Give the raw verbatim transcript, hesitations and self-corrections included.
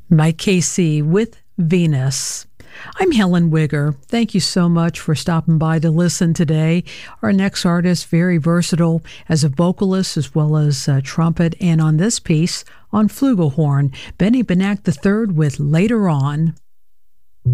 Mike Casey with Venus. I'm Helen Wigger. Thank you so much for stopping by to listen today. Our next artist, very versatile as a vocalist as well as a trumpet, and on this piece, on flugelhorn, Benny Benack the third with Later On.